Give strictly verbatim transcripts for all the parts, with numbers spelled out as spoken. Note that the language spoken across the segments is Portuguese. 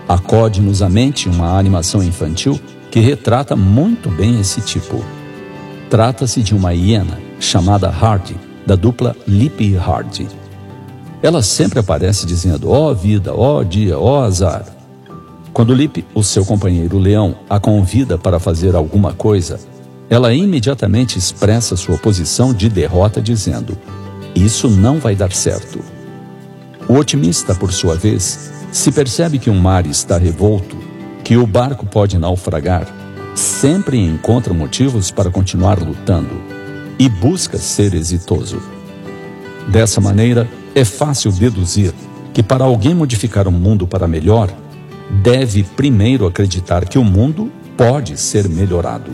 Acode-nos à mente uma animação infantil que retrata muito bem esse tipo. Trata-se de uma hiena chamada Hardy, da dupla Lip e Hardy. Ela sempre aparece dizendo: ó vida, ó dia, ó azar. Quando Lip, o seu companheiro leão, a convida para fazer alguma coisa, ela imediatamente expressa sua posição de derrota dizendo: isso não vai dar certo. O otimista, por sua vez, se percebe que o mar está revolto, que o barco pode naufragar, sempre encontra motivos para continuar lutando e busca ser exitoso. Dessa maneira, é fácil deduzir que para alguém modificar o mundo para melhor, deve primeiro acreditar que o mundo pode ser melhorado.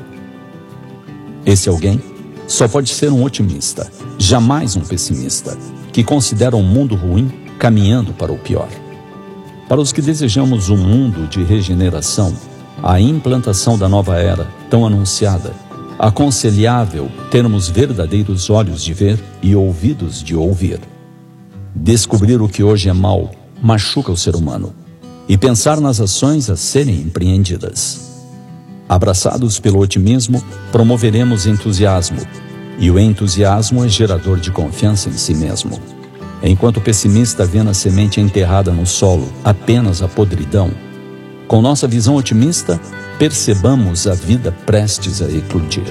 Esse alguém só pode ser um otimista, jamais um pessimista, que considera o mundo ruim caminhando para o pior. Para os que desejamos um mundo de regeneração, a implantação da nova era, tão anunciada, aconselhável termos verdadeiros olhos de ver e ouvidos de ouvir. Descobrir o que hoje é mal machuca o ser humano e pensar nas ações a serem empreendidas. Abraçados pelo otimismo, promoveremos entusiasmo, e o entusiasmo é gerador de confiança em si mesmo. Enquanto o pessimista vê na semente enterrada no solo apenas a podridão, com nossa visão otimista, percebamos a vida prestes a eclodir.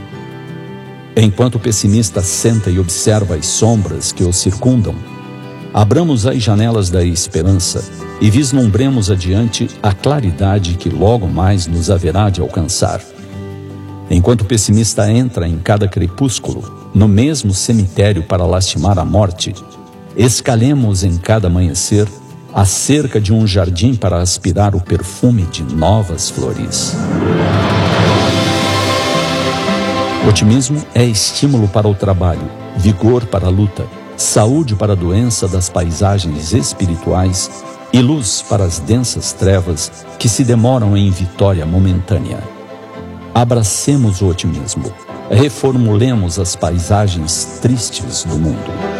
Enquanto o pessimista senta e observa as sombras que o circundam, abramos as janelas da esperança e vislumbremos adiante a claridade que logo mais nos haverá de alcançar. Enquanto o pessimista entra em cada crepúsculo, no mesmo cemitério para lastimar a morte, escalemos em cada amanhecer a cerca de um jardim para aspirar o perfume de novas flores. Otimismo é estímulo para o trabalho, vigor para a luta, saúde para a doença das paisagens espirituais e luz para as densas trevas que se demoram em vitória momentânea. Abracemos o otimismo, reformulemos as paisagens tristes do mundo.